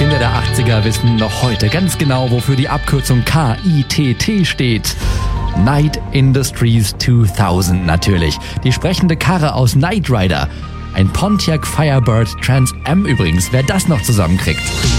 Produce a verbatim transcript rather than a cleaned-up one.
Kinder der achtziger wissen noch heute ganz genau, wofür die Abkürzung K I T T steht. Knight Industries zweitausend natürlich. Die sprechende Karre aus Knight Rider. Ein Pontiac Firebird Trans Am übrigens, wer das noch zusammenkriegt.